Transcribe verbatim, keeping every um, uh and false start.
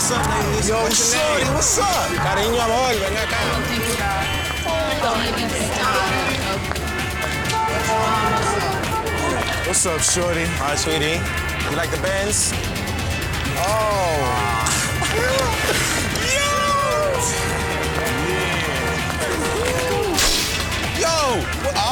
What's up, ladies? Yo, What's your shorty, name? what's up? Cariño, amor, ven acá. What's up, shorty? Hi, sweetie. You like the Benz? Oh. Yo! What-